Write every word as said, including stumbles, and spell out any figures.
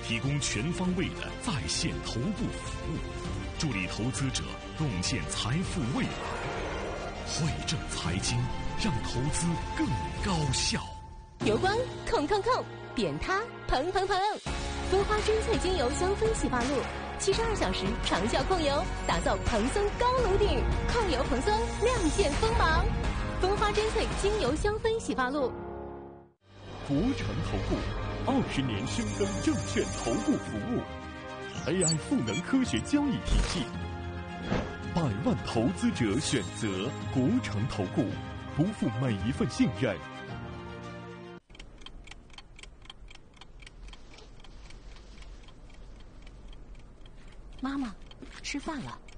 提供全方位的在线头部服务，助力投资者共建财富未来。汇正财经，让投资更高效。 油光控控控，扁塌蓬蓬蓬，蜂花珍萃精油香氛洗发露，七十二小时长效控油，打造蓬松高颅顶，控油蓬松，亮剑锋芒。蜂花珍萃精油香氛洗发露。 国诚投顾二十年深耕证券投顾服务 ，A I 赋能科学交易体系，百万投资者选择国诚投顾，不负每一份信任。 妈妈，吃饭了。